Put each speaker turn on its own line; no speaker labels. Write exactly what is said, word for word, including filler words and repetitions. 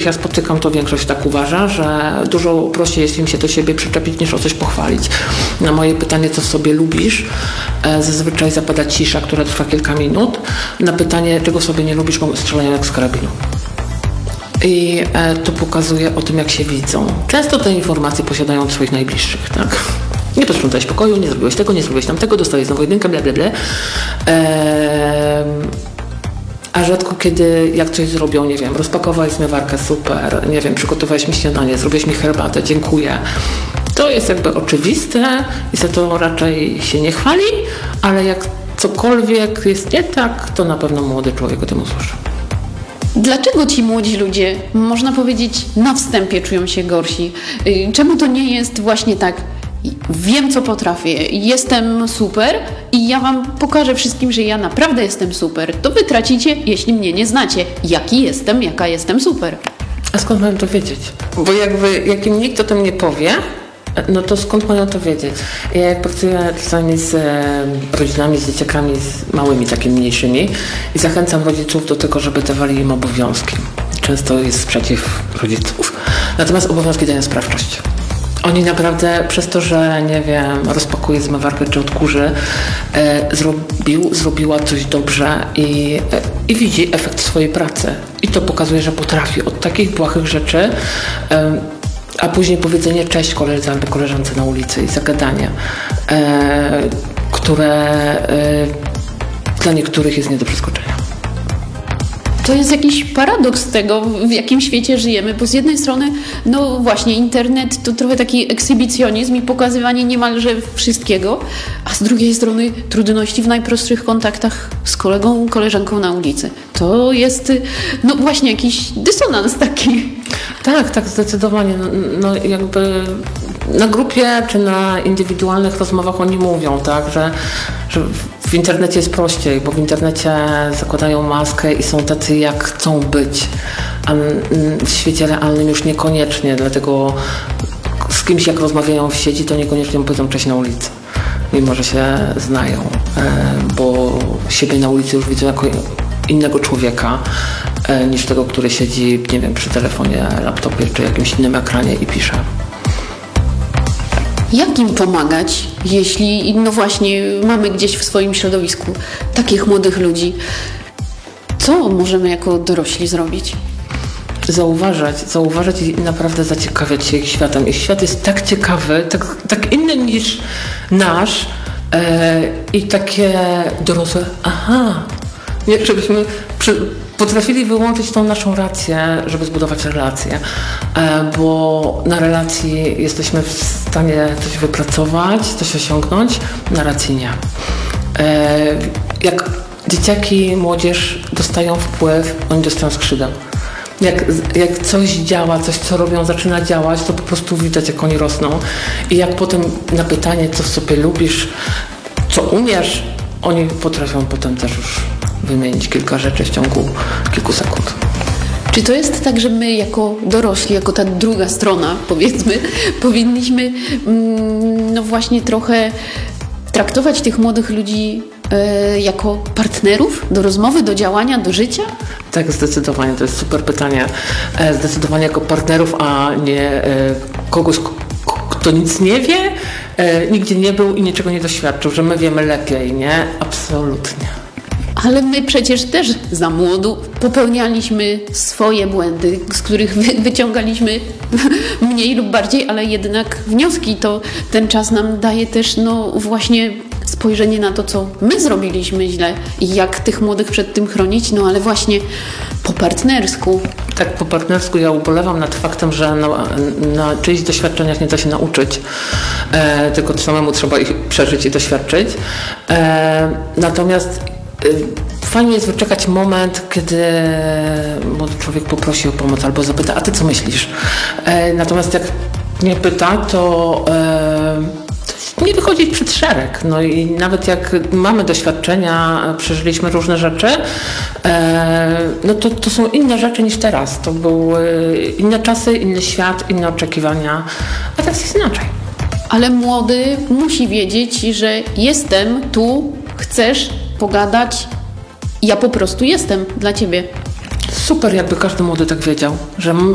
ja spotykam, to większość tak uważa, że dużo prościej jest im się do siebie przyczepić, niż o coś pochwalić. Na moje pytanie, co w sobie lubisz, zazwyczaj zapada cisza, która trwa kilka minut. Na pytanie, czego sobie nie lubisz, strzelają jak z karabinu. I to pokazuje o tym, jak się widzą. Często te informacje posiadają od swoich najbliższych, tak? Nie posprzątałeś pokoju, nie zrobiłeś tego, nie zrobiłeś tamtego, dostałeś znowu jedynkę, bla, bla, bla. Eee, a rzadko kiedy, jak coś zrobią, nie wiem, rozpakowałeś zmywarkę, super, nie wiem, przygotowałeś mi śniadanie, zrobiłeś mi herbatę, dziękuję. To jest jakby oczywiste i za to raczej się nie chwali, ale jak cokolwiek jest nie tak, to na pewno młody człowiek o tym usłyszy.
Dlaczego ci młodzi ludzie, można powiedzieć, na wstępie czują się gorsi? Czemu to nie jest właśnie tak, wiem co potrafię, jestem super i ja wam pokażę wszystkim, że ja naprawdę jestem super. To wy tracicie, jeśli mnie nie znacie. Jaki jestem, jaka jestem super.
A skąd mają to wiedzieć? Bo jakby, jak im nikt o tym nie powie, no to skąd mają to wiedzieć? Ja jak pracuję czasami z e, rodzinami, z dzieciakami z małymi, takimi mniejszymi i zachęcam rodziców do tego, żeby dawali im obowiązki. Często jest sprzeciw rodziców. Natomiast obowiązki dają sprawczość. Oni naprawdę przez to, że nie wiem, rozpakuje zmywarkę czy odkurzy, e, zrobił, zrobiła coś dobrze i, e, i widzi efekt swojej pracy. I to pokazuje, że potrafi od takich błahych rzeczy, e, a później powiedzenie cześć koledze albo koleżance na ulicy i zagadanie, e, które e, dla niektórych jest nie do przeskoczenia.
To jest jakiś paradoks tego, w jakim świecie żyjemy, bo z jednej strony, no właśnie, internet to trochę taki ekshibicjonizm i pokazywanie niemalże wszystkiego, a z drugiej strony trudności w najprostszych kontaktach z kolegą, koleżanką na ulicy. To jest, no właśnie, jakiś dysonans taki.
Tak, tak, zdecydowanie. No, no jakby na grupie czy na indywidualnych rozmowach oni mówią, tak, że, że w internecie jest prościej, bo w internecie zakładają maskę i są tacy, jak chcą być, a w świecie realnym już niekoniecznie, dlatego z kimś jak rozmawiają w sieci, to niekoniecznie powiedzą cześć na ulicy, mimo że się znają, bo siebie na ulicy już widzą jako innego człowieka niż tego, który siedzi, nie wiem, przy telefonie, laptopie czy jakimś innym ekranie i pisze.
Jak im pomagać, jeśli, no właśnie, mamy gdzieś w swoim środowisku takich młodych ludzi? Co możemy jako dorośli zrobić?
Zauważać, zauważać i naprawdę zaciekawiać się ich światem. Ich świat jest tak ciekawy, tak, tak inny niż nasz e, i takie dorosłe, aha, nie, żebyśmy przy, potrafili wyłączyć tą naszą rację, żeby zbudować relacje, e, bo na relacji jesteśmy w stanie coś wypracować, coś osiągnąć, na racji nie. E, jak dzieciaki, młodzież dostają wpływ, oni dostają skrzydeł. Jak, jak coś działa, coś co robią, zaczyna działać, to po prostu widać, jak oni rosną. I jak potem na pytanie, co w sobie lubisz, co umiesz, oni potrafią potem też już wymienić kilka rzeczy w ciągu kilku sekund.
Czy to jest tak, że my jako dorośli, jako ta druga strona, powiedzmy, powinniśmy mm, no właśnie trochę traktować tych młodych ludzi e, jako partnerów do rozmowy, do działania, do życia?
Tak, zdecydowanie. To jest super pytanie. E, zdecydowanie jako partnerów, a nie e, kogoś, kto nic nie wie, e, nigdzie nie był i niczego nie doświadczył, że my wiemy lepiej, nie? Absolutnie.
Ale my przecież też za młodu popełnialiśmy swoje błędy, z których wy, wyciągaliśmy mniej lub bardziej, ale jednak wnioski. To ten czas nam daje też no właśnie spojrzenie na to, co my zrobiliśmy źle i jak tych młodych przed tym chronić, no ale właśnie po partnersku.
Tak, po partnersku ja ubolewam nad faktem, że na, na czyichś doświadczeniach nie da się nauczyć, e, tylko samemu trzeba ich przeżyć i doświadczyć. E, natomiast fajnie jest wyczekać moment, kiedy młody człowiek poprosi o pomoc albo zapyta, a ty co myślisz? E, natomiast jak nie pyta, to, e, to nie wychodzić przed szereg. No i nawet jak mamy doświadczenia, przeżyliśmy różne rzeczy, e, no to, to są inne rzeczy niż teraz. To były inne czasy, inny świat, inne oczekiwania, a teraz jest inaczej.
Ale młody musi wiedzieć, że jestem tu, chcesz pogadać, ja po prostu jestem dla ciebie.
Super, jakby każdy młody tak wiedział, że